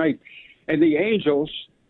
night. And the Angels,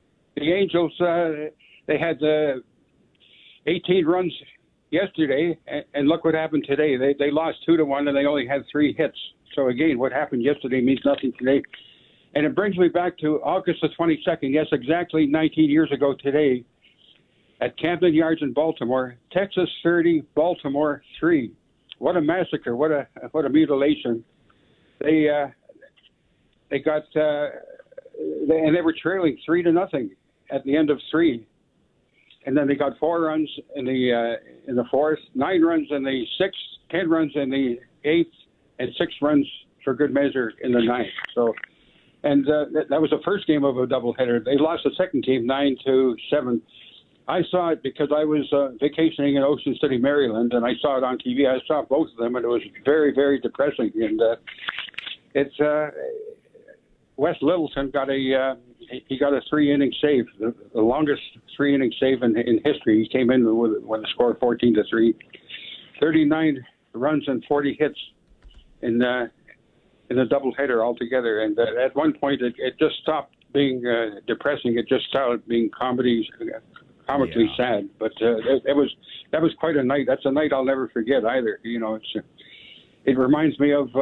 they had 18 runs yesterday, and look what happened today. They lost 2-1, and they only had 3 hits. So again, what happened yesterday means nothing today. And it brings me back to August the 22nd. Yes, exactly 19 years ago today, at Camden Yards in Baltimore, Texas 30, Baltimore 3. What a massacre! What a mutilation! They got and they were trailing 3-0 at the end of 3, and then they got 4 runs in the fourth, 9 runs in the sixth, 10 runs in the eighth, and 6 runs for good measure in the ninth. So, and that was the first game of a doubleheader. They lost the second game 9-7. I saw it because I was vacationing in Ocean City, Maryland, and I saw it on TV. I saw both of them, and it was very, very depressing. And it's Wes Littleton got a 3-inning save, the longest 3-inning save in history. He came in when the score 14-3, 39 runs and 40 hits in a doubleheader altogether. And at one point, it just stopped being depressing. It just started being comically sad. But that was quite a night. That's a night I'll never forget either. You know, it reminds me of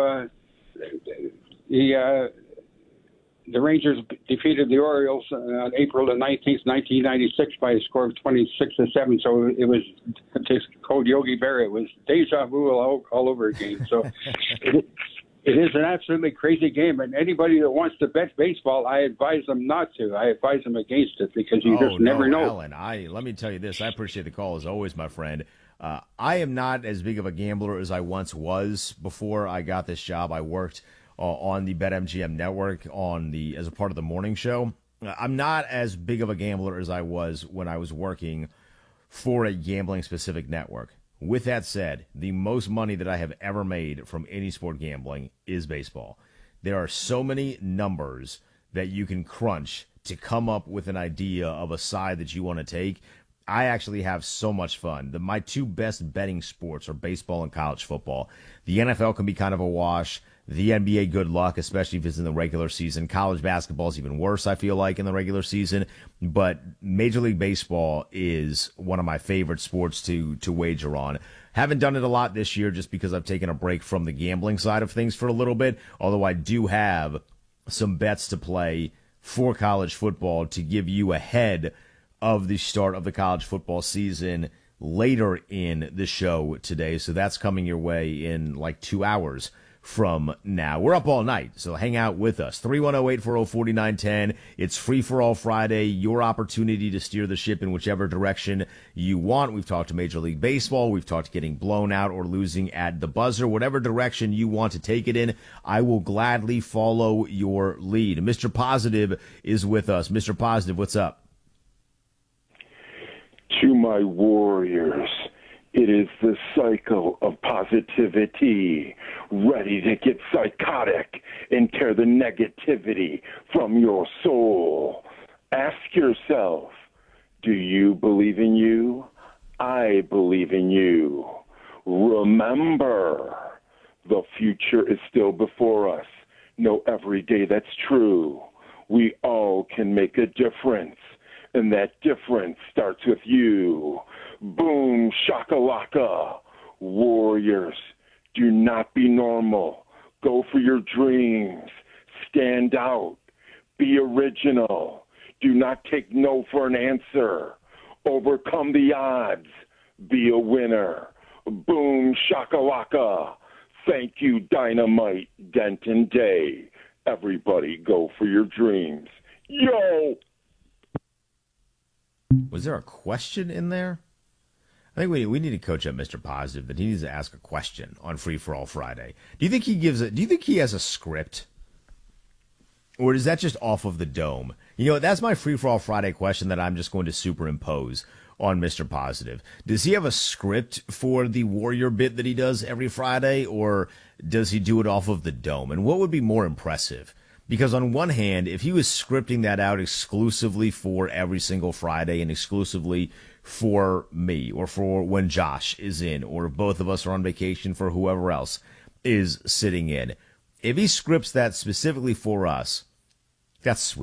the Rangers defeated the Orioles on April the 19th, 1996 by a score of 26-7. So it was, to quote Yogi Berra, it was deja vu all over again. So it is an absolutely crazy game, and anybody that wants to bet baseball, I advise them not to. I advise them against it because you just never know. Alan, let me tell you this. I appreciate the call as always, my friend. I am not as big of a gambler as I once was before I got this job. I worked on the BetMGM network as a part of the morning show. I'm not as big of a gambler as I was when I was working for a gambling-specific network. With that said, the most money that I have ever made from any sport gambling is baseball. There are so many numbers that you can crunch to come up with an idea of a side that you want to take. I actually have so much fun. My 2 best betting sports are baseball and college football. The NFL can be kind of a wash. The NBA, good luck, especially if it's in the regular season. College basketball is even worse, I feel like, in the regular season. But Major League Baseball is one of my favorite sports to wager on. Haven't done it a lot this year just because I've taken a break from the gambling side of things for a little bit, although I do have some bets to play for college football to give you ahead of the start of the college football season later in the show today. So that's coming your way in like 2 hours from now. We're up all night, so hang out with us. 310-840-4910. It's Free for All Friday, your opportunity to steer the ship in whichever direction you want. We've talked to Major League Baseball. We've talked getting blown out or losing at the buzzer. Whatever direction you want to take it in, I will gladly follow your lead. Mr. Positive is with us. Mr. Positive, what's up? To my warriors, it is the cycle of positivity, ready to get psychotic and tear the negativity from your soul. Ask yourself, do you believe in you? I believe in you. Remember, the future is still before us. Know every day that's true. We all can make a difference, and that difference starts with you. Boom, shakalaka. Warriors, do not be normal. Go for your dreams. Stand out. Be original. Do not take no for an answer. Overcome the odds. Be a winner. Boom, shakalaka. Thank you, Dynamite, Denton Day. Everybody go for your dreams. Yo! Was there a question in there? I think we need to coach up Mr. Positive that he needs to ask a question on Free for All Friday. Do you think he has a script? Or is that just off of the dome? You know, that's my Free for All Friday question that I'm just going to superimpose on Mr. Positive. Does he have a script for the Warrior bit that he does every Friday, or does he do it off of the dome? And what would be more impressive? Because on one hand, if he was scripting that out exclusively for every single Friday and exclusively for me or for when Josh is in or if both of us are on vacation for whoever else is sitting in, if he scripts that specifically for us, that's sweet.